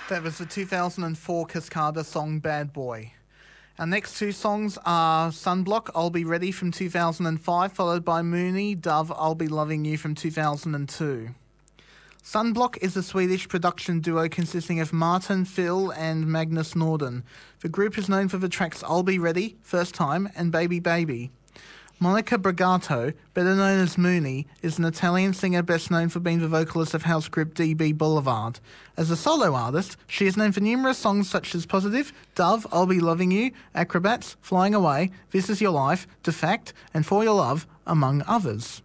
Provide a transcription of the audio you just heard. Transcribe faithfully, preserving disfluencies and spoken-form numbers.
That was the two thousand four Cascada song Bad Boy. Our next two songs are Sunblock, I'll Be Ready from two thousand five, followed by Mooney, Dove, I'll Be Loving You from two thousand two. Sunblock is a Swedish production duo consisting of Martin, Phil and Magnus Norden. The group is known for the tracks I'll Be Ready, First Time and Baby Baby. Monica Bragato, better known as Mooney, is an Italian singer best known for being the vocalist of house group D B Boulevard. As a solo artist, she is known for numerous songs such as Positive, Dove, I'll Be Loving You, Acrobats, Flying Away, This Is Your Life, De Fact, and For Your Love, among others.